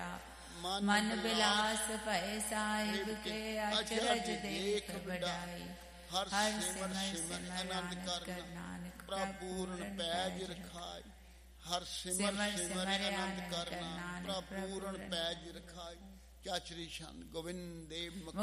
ਮਨ ਬਿਲਾਸ ਭਏ ਸਾਹਿਬ ਕੇ ਅਚਰਜ ਦੇਖ ਵਡਾਈ। ਹਰ ਸਿਮਰ ਸਿਮਰ ਆਨੰਦ ਕਰ ਨਾਨਕ ਪ੍ਰਭ ਪੂਰਨ ਪੈਜ ਰਖਾਈ। ਹਰ ਸਿਮਰ ਸਿਮਰ ਆਨੰਦ ਕਰਨਾ ਪ੍ਰਭ ਪੂਰਨ ਪੈਜ ਰਖਾਈ। ਕਿਆ ਸ਼੍ਰੀ ਸ਼ਾਨ ਗੋਬਿੰਦ ਦੇਵ